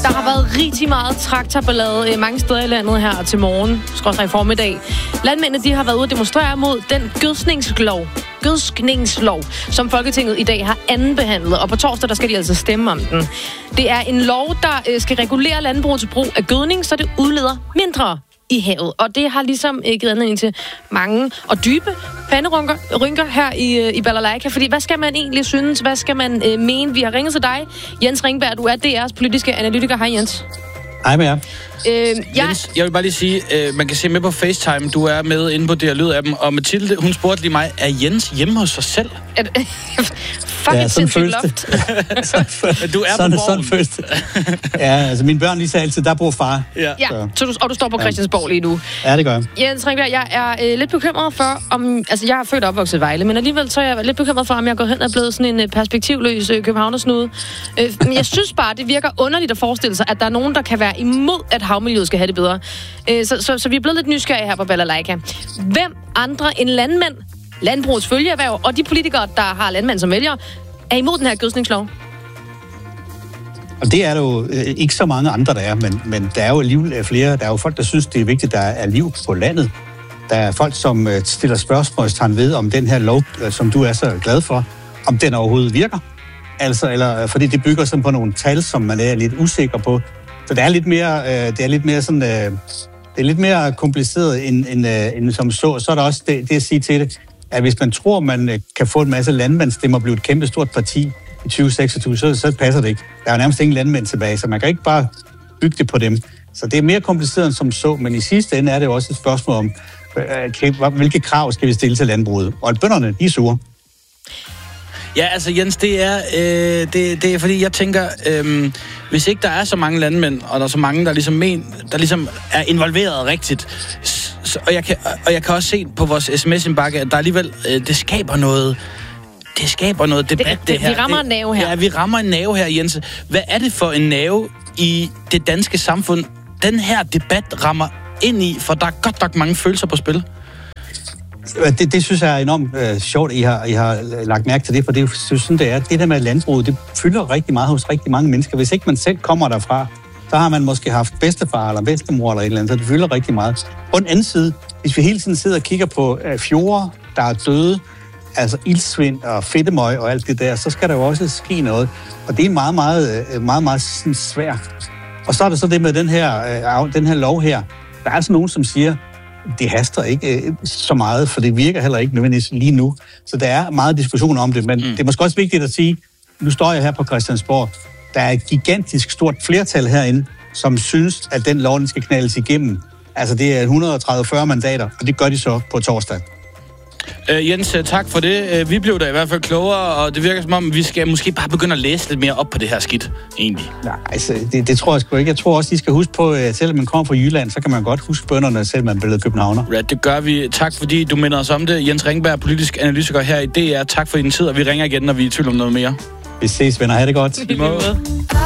Der har været rigtig meget traktorballade mange steder i landet her til morgen, skråstreg formiddag. Landmændene, de har været ude at demonstrere mod den gødskningslov, som Folketinget i dag har andenbehandlet, og på torsdag, der skal de altså stemme om den. Det er en lov, der skal regulere landbrugets brug af gødning, så det udleder mindre i havet. Og det har ligesom givet anledning til mange og dybe panderynker her i Balalaika. Fordi hvad skal man egentlig synes? Hvad skal man mene? Vi har ringet til dig, Jens Ringberg. Du er DR's politiske analytiker. Hej, Jens. Hej med jer. Jens, jeg vil bare lige sige, man kan se med på FaceTime, du er med inde på det her Lyd-appen, og Mathilde, hun spurgte lige mig, er Jens hjemme hos sig selv? Fucking sindssygt loft. Du er sådan, på borgen. Ja, altså mine børn, de sagde altid, der bor far. Ja, og du står på Christiansborg lige nu. Ja, det gør jeg. Jens Ringberg, jeg er lidt bekymret for, altså jeg er født og opvokset i Vejle, men alligevel så er jeg lidt bekymret for, om jeg går hen og er blevet sådan en perspektivløs københavnersnude. Men jeg synes bare, det virker underligt at forestille sig, at der er nogen, der kan være imod, at havmiljøet skal have det bedre. Så vi er blevet lidt nysgerrige her på Balalaika. Hvem andre end landmænd, landbrugets følgeerhverv og de politikere, der har landmænd som vælger, er imod den her gødskningslov? Og det er der jo ikke så mange andre, der er, men der er jo alligevel flere. Der er jo folk, der synes, det er vigtigt, der er liv på landet. Der er folk, som stiller spørgsmålstegn ved, om den her lov, som du er så glad for, om den overhovedet virker. Altså, eller fordi det bygger sådan på nogle tal, som man er lidt usikker på. Så det er lidt mere kompliceret end som så. Så er der også det at sige til det, at hvis man tror, man kan få en masse landmandsstemmer og blive et kæmpe stort parti i 2026, så passer det ikke. Der er jo nærmest ingen landmænd tilbage, så man kan ikke bare bygge det på dem. Så det er mere kompliceret end som så, men i sidste ende er det jo også et spørgsmål om, hvilke krav skal vi stille til landbruget. Og bønderne, de er sure. Ja, altså Jens, det er fordi, jeg tænker, hvis ikke der er så mange landmænd, og der er så mange, der ligesom er involveret rigtigt, og jeg kan også se på vores sms-indbakke, at der alligevel, det skaber noget debat, det her. Vi rammer en nerve her. Ja, vi rammer en nerve her, Jens. Hvad er det for en nerve i det danske samfund, den her debat rammer ind i, for der er godt nok mange følelser på spil? Det synes jeg er enormt sjovt, I har lagt mærke til det, for det synes sådan, det er. Det der med landbruget, det fylder rigtig meget hos rigtig mange mennesker. Hvis ikke man selv kommer derfra, så har man måske haft bedstefar eller bedstemor eller et eller andet, så det fylder rigtig meget. På den anden side, hvis vi hele tiden sidder og kigger på fjorde, der er døde, altså ildsvind og fedtemøg og alt det der, så skal der jo også ske noget. Og det er meget sådan svært. Og så er der så det med den her lov her. Der er altså nogen, som siger, det haster ikke så meget, for det virker heller ikke nødvendigvis lige nu. Så der er meget diskussion om det, men det er måske også vigtigt at sige, nu står jeg her på Christiansborg, der er et gigantisk stort flertal herinde, som synes, at den lov, den skal knaldes igennem. Altså det er 130-40 mandater, og det gør de så på torsdag. Jens, tak for det. Vi blev da i hvert fald klogere, og det virker som om, vi skal måske bare begynde at læse lidt mere op på det her skidt, egentlig. Nej, altså, det tror jeg sgu ikke. Jeg tror også, de skal huske på, at selvom man kommer fra Jylland, så kan man godt huske bønderne, selvom man er blevet københavner. Ja, det gør vi. Tak fordi du minder os om det. Jens Ringberg, politisk analytiker her i DR. Tak for din tid, og vi ringer igen, når vi er i tvivl om noget mere. Vi ses, venner. Ha' det godt.